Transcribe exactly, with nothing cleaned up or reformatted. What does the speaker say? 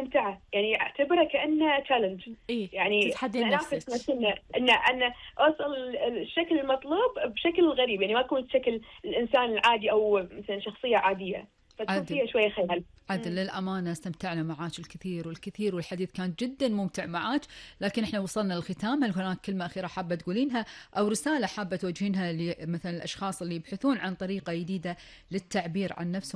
ممتعة، يعني أعتبرها كأنها تشالنج. إيه؟ يعني تتحدين نفسك نفسنا إن أن أوصل الشكل المطلوب بشكل غريب، يعني ما أكون شكل الإنسان العادي أو مثلا شخصية عادية، فتكون فيها شوية خيال. عادل للأمانة استمتعنا معاك الكثير والكثير، والحديث كان جدا ممتع معاك، لكن احنا وصلنا للختام. هل هناك كلمة أخيرة حابة تقولينها أو رسالة حابة توجهينها لمثلا الأشخاص اللي يبحثون عن طريقة جديدة للتعبير عن نفسهم